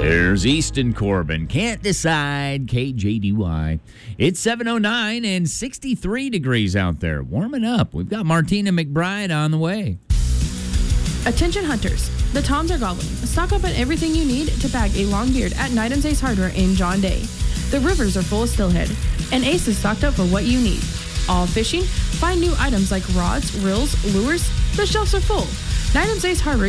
There's Easton Corbin. Can't decide. KJDY. It's 7:09 and 63 degrees out there. Warming up. We've got Martina McBride on the way. Attention hunters. The toms are gobbling. Stock up on everything you need to bag a long beard at Knight & Ace Hardware in John Day. The rivers are full of steelhead, and Ace is stocked up for what you need. All fishing? Find new items like rods, reels, lures. The shelves are full. Knight & Ace Hardware